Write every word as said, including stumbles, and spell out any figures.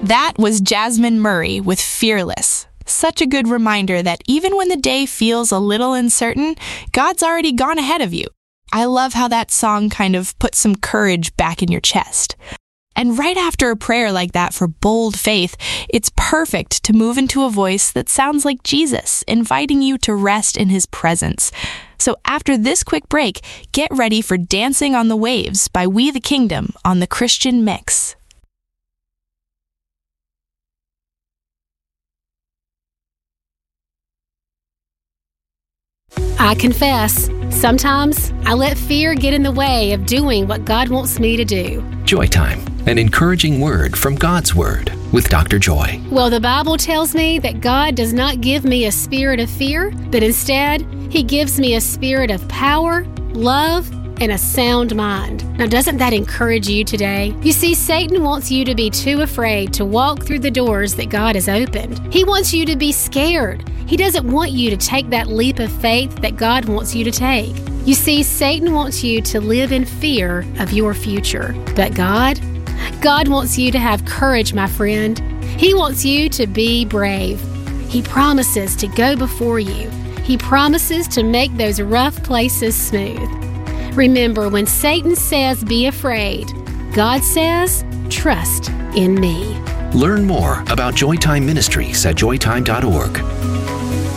That was Jasmine Murray with Fearless. Such a good reminder that even when the day feels a little uncertain, God's already gone ahead of you. I love how that song kind of puts some courage back in your chest. And right after a prayer like that for bold faith, it's perfect to move into a voice that sounds like Jesus, inviting you to rest in His presence. So after this quick break, get ready for Dancing on the Waves by We the Kingdom on the Christian Mix. I confess, sometimes I let fear get in the way of doing what God wants me to do. Joy Time, an encouraging word from God's Word with Doctor Joy. Well, the Bible tells me that God does not give me a spirit of fear, but instead, He gives me a spirit of power, love, and a sound mind. Now, doesn't that encourage you today? You see, Satan wants you to be too afraid to walk through the doors that God has opened. He wants you to be scared. He doesn't want you to take that leap of faith that God wants you to take. You see, Satan wants you to live in fear of your future. But God, God wants you to have courage, my friend. He wants you to be brave. He promises to go before you. He promises to make those rough places smooth. Remember, when Satan says, be afraid, God says, trust in me. Learn more about Joytime Ministries at joytime dot org.